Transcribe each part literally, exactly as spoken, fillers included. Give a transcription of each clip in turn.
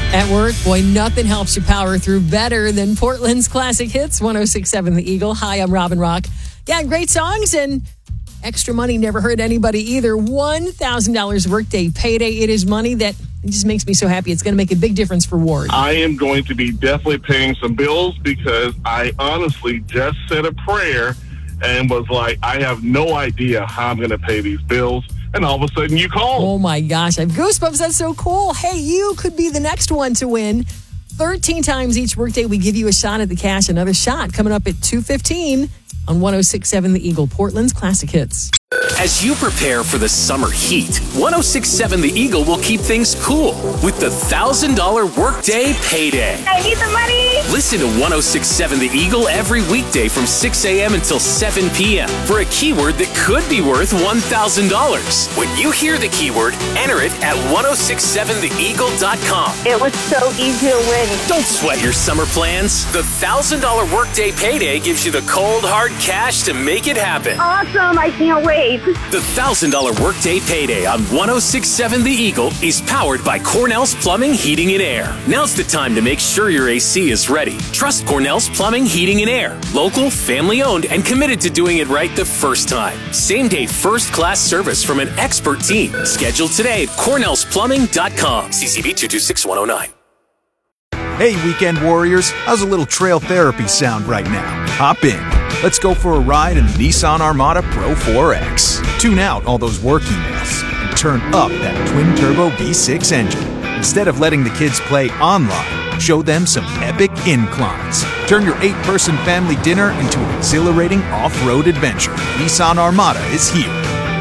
At work, boy, nothing helps you power through better than Portland's classic hits. one oh six point seven The Eagle. Hi, I'm Robin Rock. Yeah, great songs and extra money never hurt anybody either. one thousand dollars workday payday. It is money that it just makes me so happy. It's going to make a big difference for Ward. I am going to be definitely paying some bills because I honestly just said a prayer and was like, I have no idea how I'm going to pay these bills. And all of a sudden you call. Oh my gosh, I have goosebumps. That's so cool. Hey, you could be the next one to win. thirteen times each workday, we give you a shot at the cash. Another shot coming up at two fifteen on one oh six point seven The Eagle, Portland's classic hits. As you prepare for the summer heat, one oh six point seven The Eagle will keep things cool with the one thousand dollars Workday Payday. I need the money! Listen to one oh six point seven The Eagle every weekday from six a.m. until seven p.m. for a keyword that could be worth one thousand dollars. When you hear the keyword, enter it at ten sixty-seven the eagle dot com. It was so easy to win. Don't sweat your summer plans. The one thousand dollars Workday Payday gives you the cold, hard cash to make it happen. Awesome! I can't wait. The one thousand dollars Workday Payday on one oh six point seven The Eagle is powered by Cornell's Plumbing, Heating, and Air. Now's the time to make sure your A C is ready. Trust Cornell's Plumbing, Heating, and Air. Local, family-owned, and committed to doing it right the first time. Same-day, first-class service from an expert team. Schedule today at cornells plumbing dot com. C C B two two six one oh nine. Hey, weekend warriors, how's a little trail therapy sound right now? Hop in. Let's go for a ride in the Nissan Armada Pro four X. Tune out all those work emails and turn up that twin-turbo V six engine. Instead of letting the kids play online, show them some epic inclines. Turn your eight-person family dinner into an exhilarating off-road adventure. Nissan Armada is here.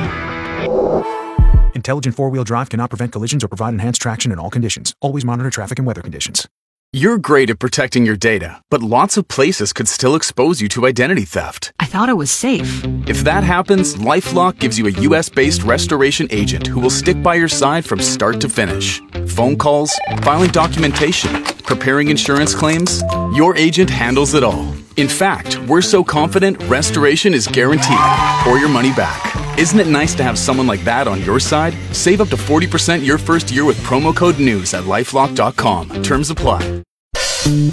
Intelligent four-wheel drive cannot prevent collisions or provide enhanced traction in all conditions. Always monitor traffic and weather conditions. You're great at protecting your data, but lots of places could still expose you to identity theft. I thought it was safe. If that happens, LifeLock gives you a U S-based restoration agent who will stick by your side from start to finish. Phone calls, filing documentation, preparing insurance claims, your agent handles it all. In fact, we're so confident restoration is guaranteed or your money back. Isn't it nice to have someone like that on your side? Save up to forty percent your first year with promo code NEWS at lifelock dot com. Terms apply.